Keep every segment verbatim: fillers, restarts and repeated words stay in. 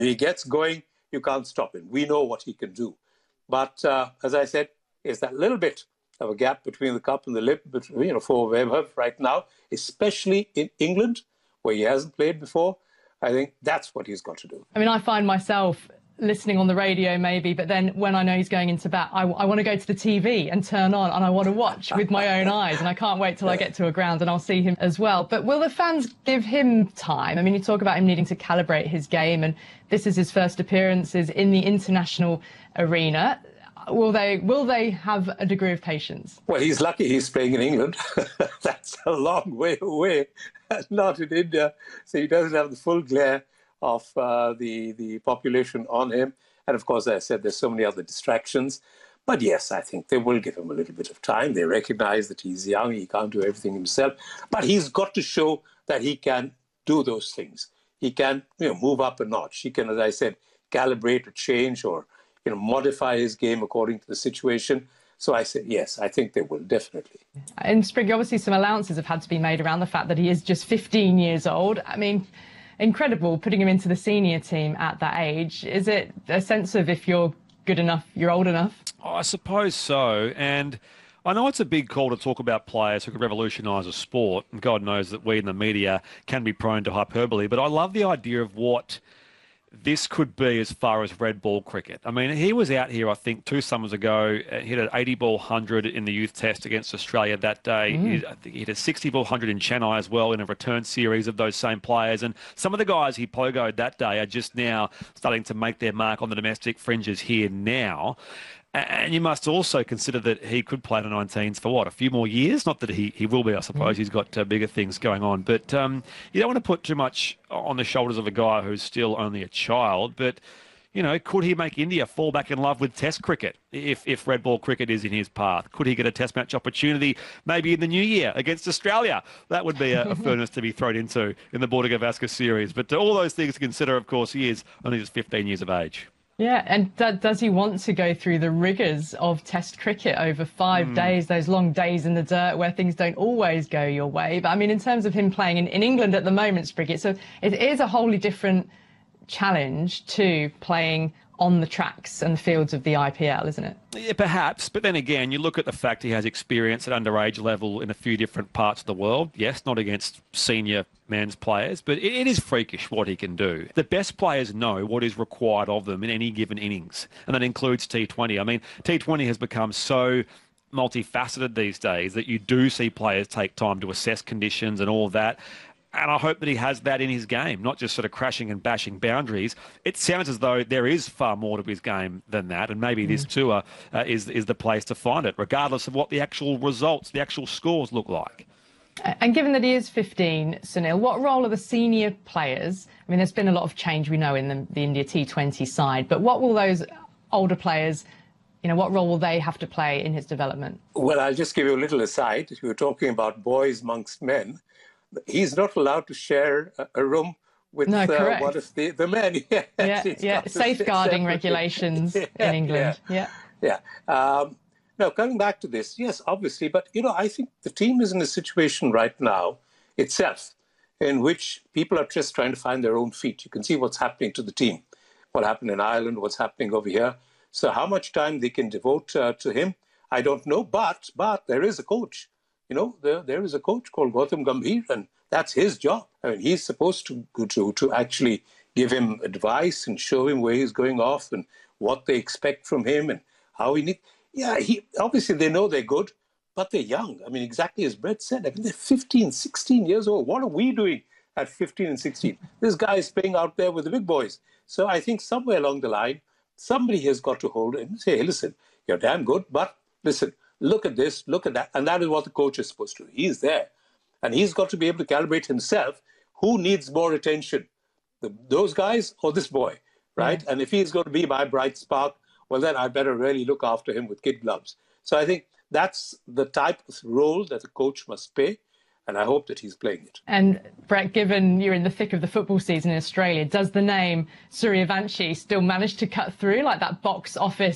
he gets going, you can't stop him. We know what he can do. But uh, as I said, it's that little bit of a gap between the cup and the lip, between, you know, for Webber right now, especially in England, where he hasn't played before. I think that's what he's got to do. I mean, I find myself listening on the radio maybe, but then when I know he's going into bat, I, I want to go to the T V and turn on and I want to watch with my own eyes, and I can't wait till I get to a ground and I'll see him as well. But will the fans give him time? I mean, you talk about him needing to calibrate his game, and this is his first appearances in the international arena. Will they will they have a degree of patience? Well, he's lucky he's playing in England. That's a long way away, not in India. So he doesn't have the full glare of uh, the, the population on him. And of course, as I said, there's so many other distractions. But yes, I think they will give him a little bit of time. They recognize that he's young, he can't do everything himself. But he's got to show that he can do those things. He can, you know, move up a notch. He can, as I said, calibrate or change or, you know, modify his game according to the situation. So I said, yes, I think they will, definitely. In Sprigg, obviously some allowances have had to be made around the fact that he is just fifteen years old. I mean, incredible putting him into the senior team at that age. Is it a sense of if you're good enough, you're old enough? Oh, I suppose so. And I know it's a big call to talk about players who could revolutionise a sport. And God knows that we in the media can be prone to hyperbole. But I love the idea of what this could be as far as red ball cricket. I mean, he was out here, I think, two summers ago, hit an eighty ball one hundred in the youth test against Australia that day. Mm. He, I think he hit a sixty ball one hundred in Chennai as well in a return series of those same players. And some of the guys he pogoed that day are just now starting to make their mark on the domestic fringes here now. And you must also consider that he could play the nineteens for, what, a few more years? Not that he, he will be, I suppose. He's got uh, bigger things going on. But um, you don't want to put too much on the shoulders of a guy who's still only a child. But, you know, could he make India fall back in love with Test cricket if, if red ball cricket is in his path? Could he get a Test match opportunity maybe in the new year against Australia? That would be a, a furnace to be thrown into in the Border Gavaskar series. But uh, all those things to consider, of course, he is only just fifteen years of age. Yeah, and d- does he want to go through the rigours of Test cricket over five mm. days, those long days in the dirt where things don't always go your way? But, I mean, in terms of him playing in, in England at the moment, Sprigg, so it is a wholly different challenge to playing on the tracks and the fields of the I P L, isn't it? Yeah, perhaps. But then again, you look at the fact he has experience at underage level in a few different parts of the world. Yes, not against senior men's players, but it, it is freakish what he can do. The best players know what is required of them in any given innings, and that includes T twenty. I mean, T twenty has become so multifaceted these days that you do see players take time to assess conditions and all of that. And I hope that he has that in his game, not just sort of crashing and bashing boundaries. It sounds as though there is far more to his game than that, and maybe mm. this tour uh, is, is the place to find it, regardless of what the actual results, the actual scores look like. And given that he is fifteen, Sunil, what role are the senior players? I mean, there's been a lot of change, we know, in the, the India T twenty side, but what will those older players, you know, what role will they have to play in his development? Well, I'll just give you a little aside. You were talking about boys amongst men. He's not allowed to share a room with no, uh, one of the, the men. yeah, yeah, yeah. Safeguarding regulations yeah, in England. Yeah, yeah. yeah. Um, now, coming back to this, yes, obviously, but, you know, I think the team is in a situation right now itself in which people are just trying to find their own feet. You can see what's happening to the team, what happened in Ireland, what's happening over here. So how much time they can devote uh, to him, I don't know, but but there is a coach. You know, there, there is a coach called Gautam Gambhir, and that's his job. I mean, he's supposed to, to, to actually give him advice and show him where he's going off and what they expect from him and how he needs. Yeah, he, obviously they know they're good, but they're young. I mean, exactly as Brett said, I mean, they're fifteen, sixteen years old. What are we doing at fifteen and sixteen? This guy is playing out there with the big boys. So I think somewhere along the line, somebody has got to hold it and say, hey, listen, you're damn good, but listen, look at this, look at that. And that is what the coach is supposed to do. He's there. And he's got to be able to calibrate himself. Who needs more attention? The, those guys or this boy, right? Yeah. And if he's going to be my bright spark, well, then I better really look after him with kid gloves. So I think that's the type of role that a coach must play. And I hope that he's playing it. And Brett, given you're in the thick of the football season in Australia, does the name Suryavanshi still manage to cut through like that box office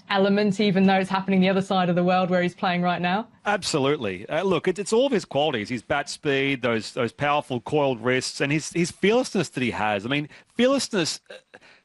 element, even though it's happening the other side of the world where he's playing right now? Absolutely. Uh, look, it, it's all of his qualities. His bat speed, those those powerful coiled wrists, and his his fearlessness that he has. I mean, fearlessness.